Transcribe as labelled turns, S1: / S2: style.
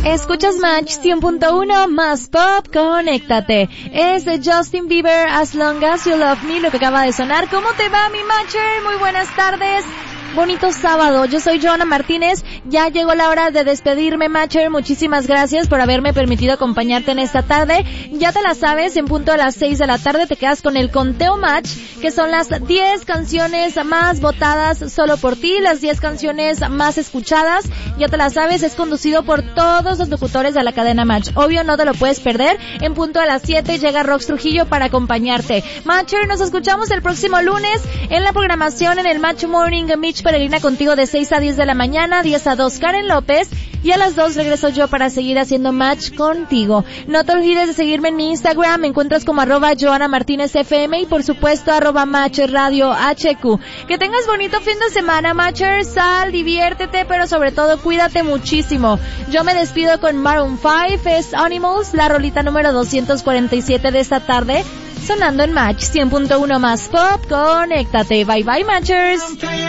S1: Escuchas Match 100.1 más pop, conéctate. Es de Justin Bieber, As Long As You Love Me, lo que acaba de sonar. ¿Cómo te va, mi Matcher? Muy buenas tardes. Bonito sábado, yo soy Joana Martínez, ya llegó la hora de despedirme, Matcher, muchísimas gracias por haberme permitido acompañarte en esta tarde, ya te la sabes, en punto a las 6 de la tarde te quedas con el conteo Match, que son las 10 canciones más votadas solo por ti, las 10 canciones más escuchadas, ya te la sabes, es conducido por todos los locutores de la cadena Match, obvio no te lo puedes perder, en punto a las 7 llega Rox Trujillo para acompañarte. Matcher, nos escuchamos el próximo lunes en la programación en el Match Morning, Mitch Peregrina contigo de 6 a 10 de la mañana, 10 a 2 Karen López, y a las 2 regreso yo para seguir haciendo Match contigo. No te olvides de seguirme en mi Instagram, me encuentras como @JoanaMartinezFM y por supuesto @MatchRadioHQ. Que tengas bonito fin de semana, Matcher, sal, diviértete, pero sobre todo cuídate muchísimo. Yo me despido con Maroon 5, es Animals, la rolita número 247 de esta tarde, sonando en Match 100.1 más pop, conéctate. Bye bye, Matchers.